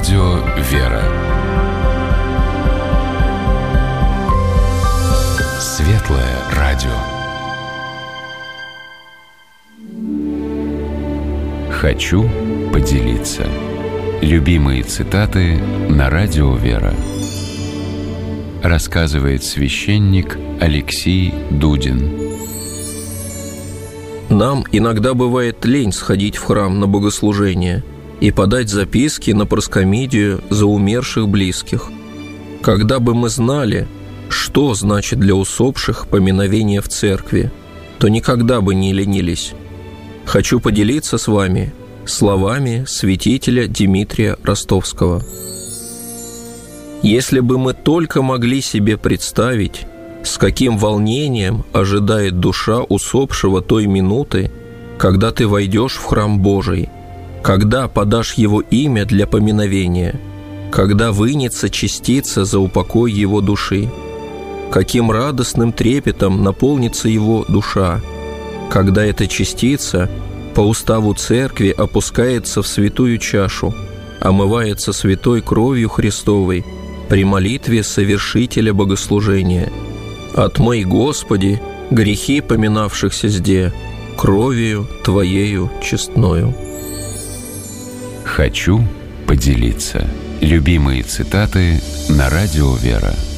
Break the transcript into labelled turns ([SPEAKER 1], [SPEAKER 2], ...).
[SPEAKER 1] радио «Вера». Светлое радио. Хочу поделиться. Любимые цитаты на радио «Вера». Рассказывает священник Алексей Дудин.
[SPEAKER 2] Нам иногда бывает лень сходить в храм на богослужение и подать записки на проскомидию за умерших близких. Когда бы мы знали, что значит для усопших поминовение в церкви, то никогда бы не ленились. Хочу поделиться с вами словами святителя Дмитрия Ростовского. Если бы мы только могли себе представить, с каким волнением ожидает душа усопшего той минуты, когда ты войдешь в храм Божий, когда подашь его имя для поминовения, когда вынется частица за упокой его души, каким радостным трепетом наполнится его душа, когда эта частица по уставу церкви опускается в святую чашу, омывается святой кровью Христовой при молитве совершителя богослужения. «Отмой, Господи, грехи поминавшихся сде, кровью Твоею честною».
[SPEAKER 1] Хочу поделиться. Любимые цитаты на радио «Вера».